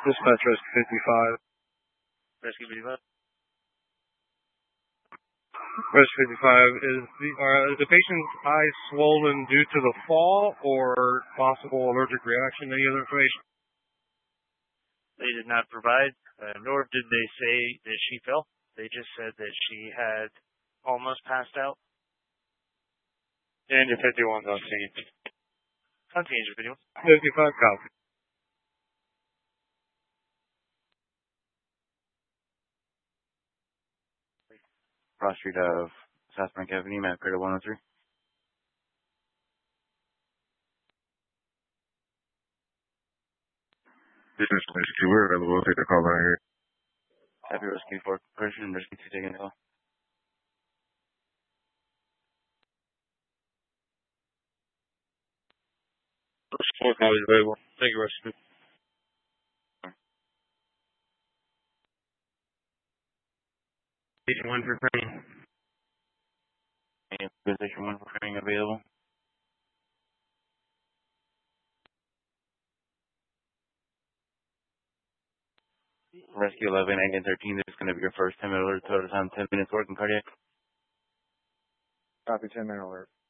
Dispatch Rescue 55. Rescue 55. Rescue 55, is the patient's eyes swollen due to the fall or possible allergic reaction? Any other information? They did not provide, nor did they say that she fell. They just said that she had almost passed out. And your 51's on scene. On scene, your 51. 55, copy. Cross Street of South Bank Avenue, map credit 103. This is Rescue. We're available. Take the call right here. Happy Rescue 4 person, Rescue 2 taking the call. Rescue 4 call is available. Thank you, Rescue. Station 1 for training. Station 1 for training available. Rescue 11, Engine 13, this is going to be your first 10-minute alert, total time 10 minutes working cardiac. Copy, 10-minute alert.